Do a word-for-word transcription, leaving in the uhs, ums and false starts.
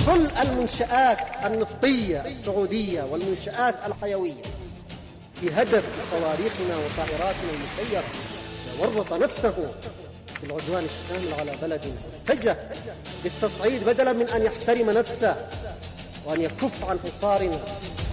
كل المنشآت النفطية السعودية والمنشآت الحيوية بهدف صواريخنا وطائراتنا المسيرة، ورط نفسه في العدوان الشامل على بلدنا، اتجه للتصعيد بدلا من أن يحترم نفسه وأن يكف عن حصارنا